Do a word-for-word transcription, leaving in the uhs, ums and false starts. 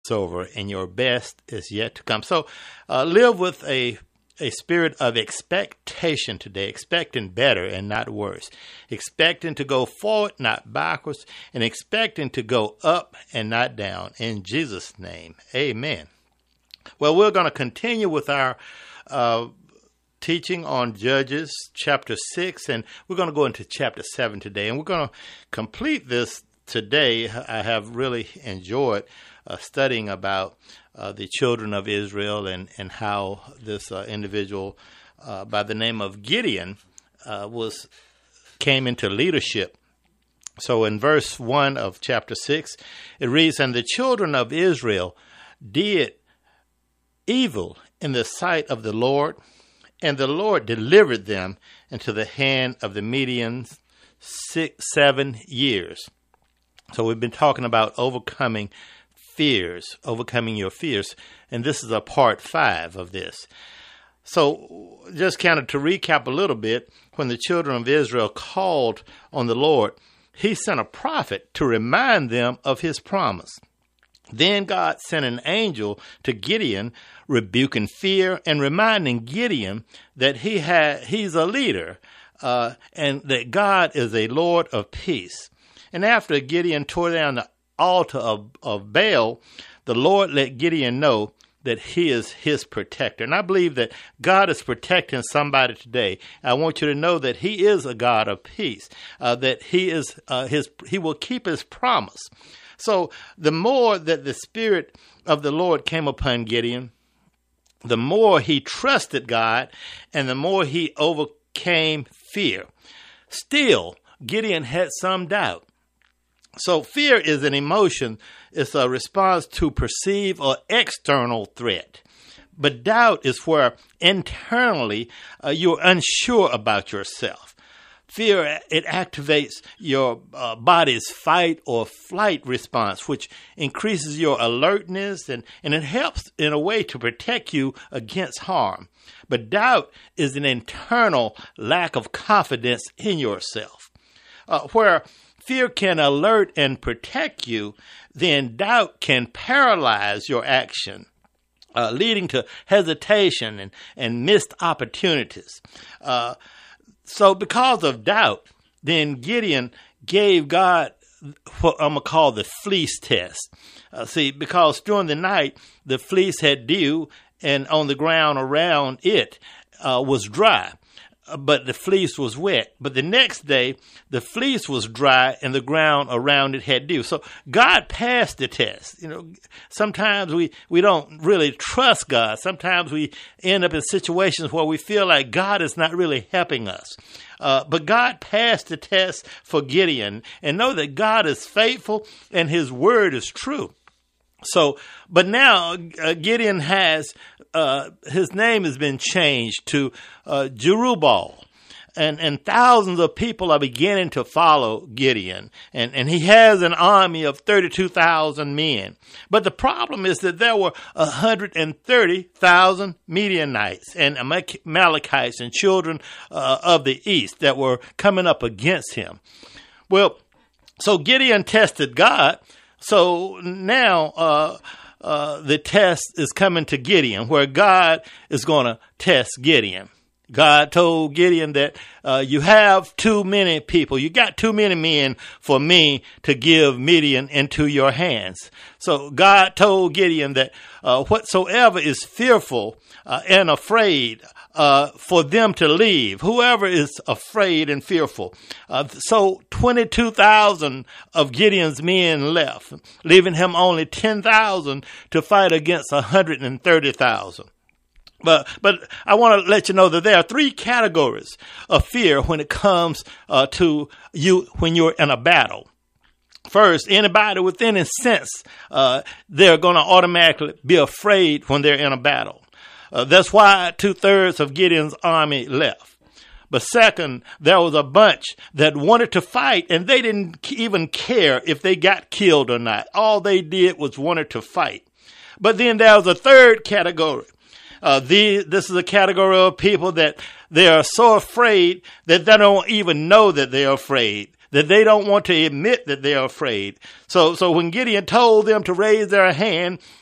over, and your best is yet to come. So uh, live with a a spirit of expectation today, expecting better and not worse, expecting to go forward, not backwards, and expecting to go up and not down. In Jesus' name, amen. Well, we're going to continue with our uh, teaching on Judges chapter six, and we're going to go into chapter seven today, and we're going to complete this today. I have really enjoyed uh, studying about uh, the children of Israel and, and how this uh, individual uh, by the name of Gideon uh, was came into leadership. So in verse one of chapter six, it reads, "And the children of Israel did evil in the sight of the Lord, and the Lord delivered them into the hand of the Midians six, seven years." So we've been talking about overcoming fears, overcoming your fears, and this is a part five of this. So just kind of to recap a little bit, when the children of Israel called on the Lord, he sent a prophet to remind them of his promise. Then God sent an angel to Gideon, rebuking fear and reminding Gideon that he had he's a leader uh, and that God is a Lord of peace. And after Gideon tore down the altar of, of Baal, the Lord let Gideon know that he is his protector. And I believe that God is protecting somebody today. I want you to know that he is a God of peace, uh, that he is uh, his he will keep his promise. So the more that the Spirit of the Lord came upon Gideon, the more he trusted God and the more he overcame fear. Still, Gideon had some doubt. So fear is an emotion. It's a response to perceived or external threat. But doubt is where internally uh, you're unsure about yourself. Fear, it activates your uh, body's fight or flight response, which increases your alertness, and, and it helps in a way to protect you against harm. But doubt is an internal lack of confidence in yourself. Uh, where fear can alert and protect you, then doubt can paralyze your action, uh, leading to hesitation and, and missed opportunities. Uh, so because of doubt, then Gideon gave God what I'm going to call the fleece test. Uh, see, because during the night, the fleece had dew, and on the ground around it uh, was dry. But the fleece was wet. But the next day, the fleece was dry and the ground around it had dew. So God passed the test. You know, sometimes we, we don't really trust God. Sometimes we end up in situations where we feel like God is not really helping us. Uh, but God passed the test for Gideon, and know that God is faithful and his word is true. So, but now uh, Gideon has, uh, his name has been changed to uh, Jerubbaal. And, and thousands of people are beginning to follow Gideon. And, and he has an army of thirty-two thousand men. But the problem is that there were one hundred thirty thousand Midianites and Amalekites and children uh, of the east that were coming up against him. Well, so Gideon tested God. So now uh, uh, the test is coming to Gideon, where God is going to test Gideon. God told Gideon that uh, you have too many people. You got too many men for me to give Midian into your hands. So God told Gideon that uh, whatsoever is fearful uh, and afraid, uh, for them to leave. Whoever is afraid and fearful. Uh, so twenty-two thousand of Gideon's men left, leaving him only ten thousand to fight against one hundred thirty thousand. But but I want to let you know that there are three categories of fear when it comes uh, to you when you're in a battle. First, anybody with any sense, uh, they're going to automatically be afraid when they're in a battle. Uh, that's why two-thirds of Gideon's army left. But second, there was a bunch that wanted to fight, and they didn't even care if they got killed or not. All they did was wanted to fight. But then there was a third category. Uh, the, this is a category of people that they are so afraid that they don't even know that they're afraid. that they don't want to admit that they're afraid. So, so when Gideon told them to raise their hand,